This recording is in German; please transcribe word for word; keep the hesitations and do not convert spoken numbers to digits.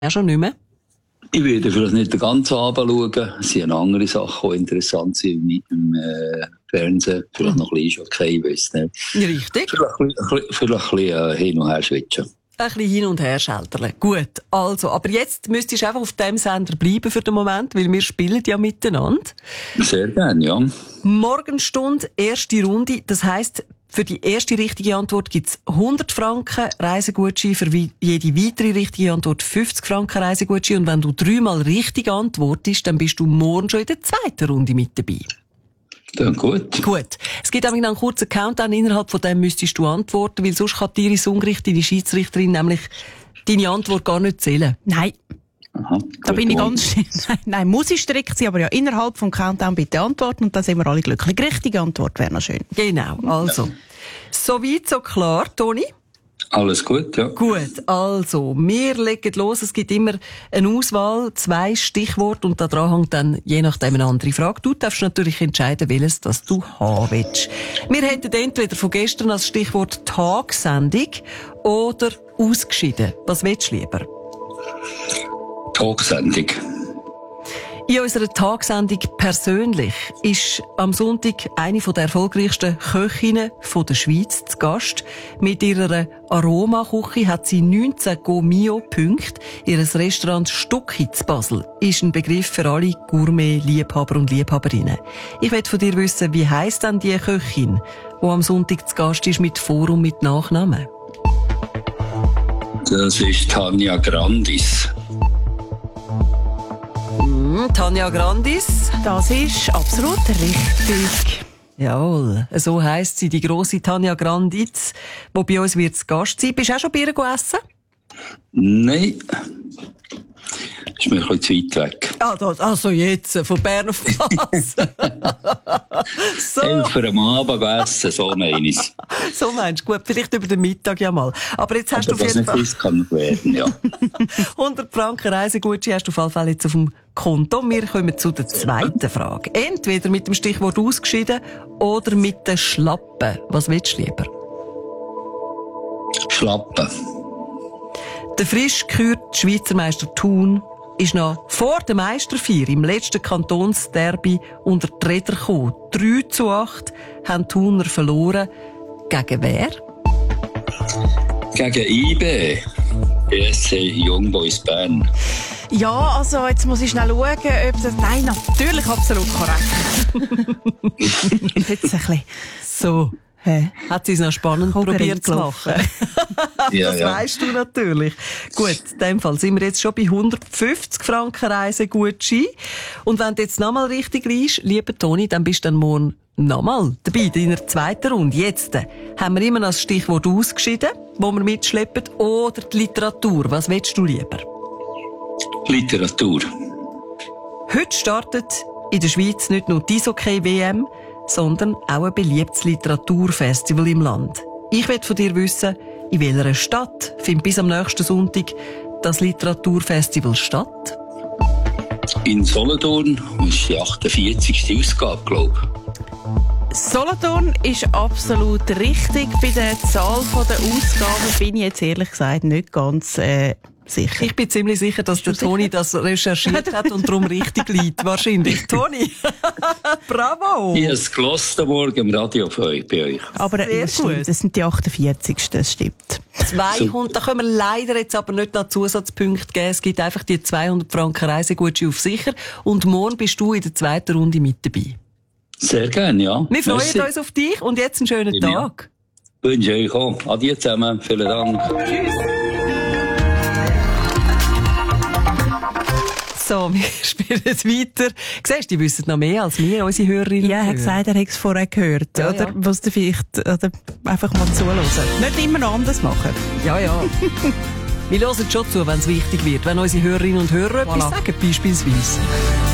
Ja, schon nicht mehr. Ich werde vielleicht nicht den ganzen Abend schauen. Es sind andere Sachen, die interessant sind im äh, Fernsehen. Vielleicht noch ein bisschen okay, ich weiß nicht. Richtig. Vielleicht, vielleicht, vielleicht ein bisschen äh, hin und her switchen. Ein bisschen hin und her schalterle. Gut, also, aber jetzt müsstest du einfach auf dem Sender bleiben für den Moment, weil wir spielen ja miteinander. Sehr gerne, ja. Morgenstunde, erste Runde. Das heisst, für die erste richtige Antwort gibt's hundert Franken Reisegutschein, für jede weitere richtige Antwort fünfzig Franken Reisegutschein. Und wenn du dreimal richtig antwortest, dann bist du morgen schon in der zweiten Runde mit dabei. Dann gut. Gut. Es gibt nämlich noch einen kurzen Countdown, innerhalb von dem müsstest du antworten, weil sonst kann Iris Ungericht, deine Schiedsrichterin, nämlich deine Antwort gar nicht zählen. Nein. Aha, da bin ich ganz nein, nein, muss ich strikt sein, aber ja, innerhalb vom Countdown bitte antworten und dann sind wir alle glücklich. Richtige Antwort wäre noch schön. Genau, also. Ja. So weit, so klar, Toni? Alles gut, ja. Gut, also, wir legen los. Es gibt immer eine Auswahl, zwei Stichworte und daran hängt dann je nachdem eine andere Frage. Du darfst natürlich entscheiden, welches das du haben willst. Wir hätten entweder von gestern als Stichwort Tagsendung oder ausgeschieden. Was willst du lieber? Tagsendung. In unserer Tagsendung persönlich ist am Sonntag eine der erfolgreichsten Köchinnen der Schweiz zu Gast. Mit ihrer Aromaküche hat sie neunzehn Go-Mio-Punkte. Ihr Restaurant Stucki zu Basel ist ein Begriff für alle Gourmet-Liebhaber und Liebhaberinnen. Ich will von dir wissen, wie heisst denn die Köchin, die am Sonntag zu Gast ist mit Vor- und mit Nachnamen? Das ist Tanja Grandis. Tanja Grandis. Das ist absolut richtig. Jawohl, so heisst sie, die grosse Tanja Grandis, die bei uns wird zu Gast sein. Bist du auch schon bei ihr essen? Nein. Das ist mir ein bisschen zu weit weg. Ah, das, also jetzt, von Bern auf Basel. So. Elf am Abend essen, so meine ich. So meinst du? Gut, vielleicht über den Mittag ja mal. Aber jetzt hast Aber du auf jeden Fall... Das kann werden, ja. hundert Franken Reisegutschein hast du auf jeden Fall jetzt auf dem Konto. Wir kommen zu der zweiten Frage. Entweder mit dem Stichwort ausgeschieden oder mit den Schlappen. Was willst du lieber? Schlappen. Der frisch gekürte Schweizer Meister Thun ist noch vor der Meisterfeier im letzten Kantonsderby unter die Räder gekommen. drei zu acht haben die Thuner verloren. Gegen wer? Gegen I B. B S C Young Boys Bern. Ja, also jetzt muss ich schnell schauen, ob das... Nein, natürlich absolut korrekt. Jetzt ein bisschen... So. Hä? Hat sie es noch spannend probiert zu machen? Ja, das ja. weisst du natürlich. Gut, in dem Fall sind wir jetzt schon bei hundertfünfzig Franken Reisegutschein. Und wenn du jetzt nochmal richtig liegst, lieber Toni, dann bist du dann morgen nochmal dabei in der zweiten Runde. Jetzt äh, haben wir immer noch das Stichwort ausgeschieden, wo wir mitschleppen, oder die Literatur. Was willst du lieber? Literatur. Heute startet in der Schweiz nicht nur die Eishockey-W M, sondern auch ein beliebtes Literaturfestival im Land. Ich will von dir wissen, in welcher Stadt findet bis am nächsten Sonntag das Literaturfestival statt? In Solothurn ist die achtundvierzigste Ausgabe, glaube ich. Solothurn ist absolut richtig. Bei der Zahl der Ausgaben bin ich jetzt ehrlich gesagt nicht ganz äh, sicher. Ich bin ziemlich sicher, dass der Toni das recherchiert hat und darum richtig liegt. Wahrscheinlich. Toni, bravo! Ich habe es gehört morgen im Radio für euch, bei euch. Aber Sehr das, gut. stimmt, das sind die achtundvierzigsten, das stimmt. zweihundert, da können wir leider jetzt aber nicht noch Zusatzpunkte geben. Es gibt einfach die zweihundert Franken Reisegutschein auf sicher. Und morgen bist du in der zweiten Runde mit dabei. Sehr gerne, ja. Wir freuen Merci. uns auf dich und jetzt einen schönen Ja. Tag. Ich wünsche euch auch. Adieu zusammen. Vielen Dank. Tschüss. So, wir spielen jetzt weiter. Siehst du, die wissen noch mehr als wir, unsere Hörerinnen. Ja, er hat gesagt, er hat es vorher gehört. Ja, oder ja. was du vielleicht oder einfach mal zuhören. Nicht immer noch anders machen. Ja, ja. Wir hören schon zu, wenn es wichtig wird, wenn unsere Hörerinnen und Hörer Voilà. etwas sagen, beispielsweise.